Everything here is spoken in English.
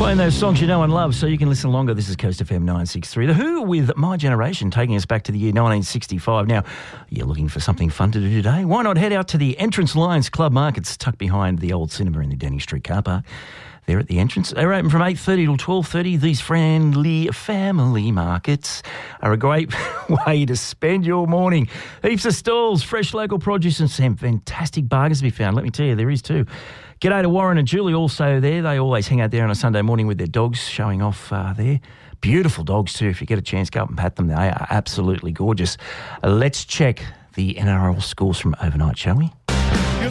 Playing those songs you know and love so you can listen longer. This is Coast FM 963. The Who with My Generation, taking us back to the year 1965. Now, you're looking for something fun to do today? Why not head out to the Entrance Lions Club Markets tucked behind the old cinema in the Denny Street car park. They're at the entrance. They're open from 8:30 till 12:30. These friendly family markets are a great way to spend your morning. Heaps of stalls, fresh local produce and some fantastic bargains to be found. Let me tell you, there is too. G'day to Warren and Julie also there. They always hang out there on a Sunday morning with their dogs showing off there. Beautiful dogs too. If you get a chance, go up and pat them. They are absolutely gorgeous. Let's check the NRL scores from overnight, shall we?